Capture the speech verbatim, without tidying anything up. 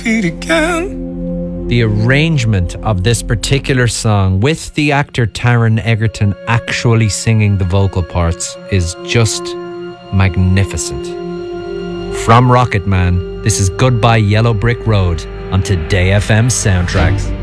beat again. The arrangement of this particular song with the actor Taron Egerton actually singing the vocal parts is just magnificent. From Rocketman, this is Goodbye Yellow Brick Road on Today F M Soundtracks.